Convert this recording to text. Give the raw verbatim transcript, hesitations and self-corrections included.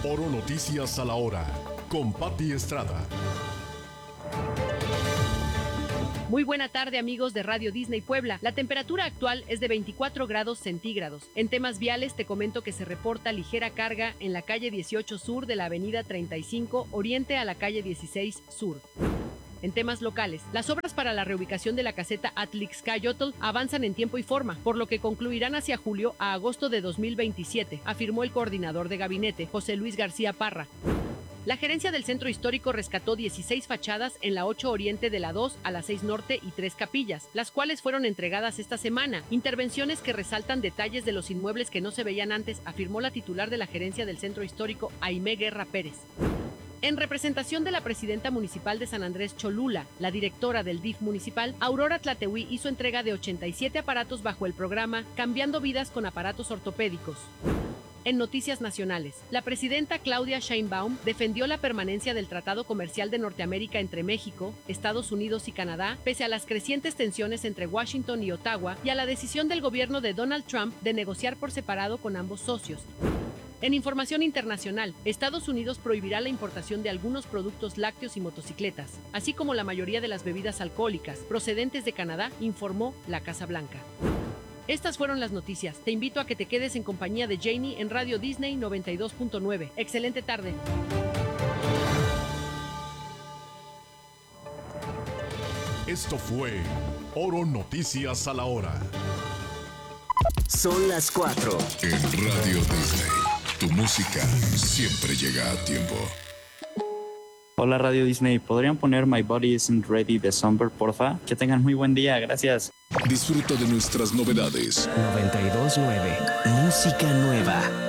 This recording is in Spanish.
Oro Noticias a la hora, con Pati Estrada. Muy buena tarde, amigos de Radio Disney Puebla. La temperatura actual es de veinticuatro grados centígrados. En temas viales te comento que se reporta ligera carga en la calle dieciocho Sur de la avenida treinta y cinco, oriente a la calle dieciséis Sur. En temas locales, las obras para la reubicación de la caseta Atlixcayotl avanzan en tiempo y forma, por lo que concluirán hacia julio a agosto de dos mil veintisiete, afirmó el coordinador de gabinete, José Luis García Parra. La gerencia del Centro Histórico rescató dieciséis fachadas en la ocho Oriente de la dos a la seis Norte y tres capillas, las cuales fueron entregadas esta semana. Intervenciones que resaltan detalles de los inmuebles que no se veían antes, afirmó la titular de la gerencia del Centro Histórico, Aimé Guerra Pérez. En representación de la presidenta municipal de San Andrés Cholula, la directora del D I F municipal, Aurora Tlatehuí, hizo entrega de ochenta y siete aparatos bajo el programa Cambiando Vidas con Aparatos Ortopédicos. En noticias nacionales, la presidenta Claudia Sheinbaum defendió la permanencia del Tratado Comercial de Norteamérica entre México, Estados Unidos y Canadá, pese a las crecientes tensiones entre Washington y Ottawa y a la decisión del gobierno de Donald Trump de negociar por separado con ambos socios. En información internacional, Estados Unidos prohibirá la importación de algunos productos lácteos y motocicletas, así como la mayoría de las bebidas alcohólicas procedentes de Canadá, informó la Casa Blanca. Estas fueron las noticias. Te invito a que te quedes en compañía de Janie en Radio Disney noventa y dos punto nueve. Excelente tarde. Esto fue Oro Noticias a la hora. Son las cuatro. En Radio Disney, tu música siempre llega a tiempo. Hola Radio Disney, ¿podrían poner My Body Isn't Ready de Somber, porfa? Que tengan muy buen día, gracias. Disfruta de nuestras novedades. noventa y dos punto nueve. Música nueva.